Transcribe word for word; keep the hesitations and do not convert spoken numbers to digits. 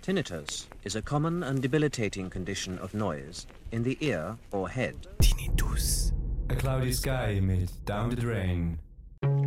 Tinnitus is a common and debilitating condition of noise in the ear or head. Tinnitus. A cloudy sky amid down the drain.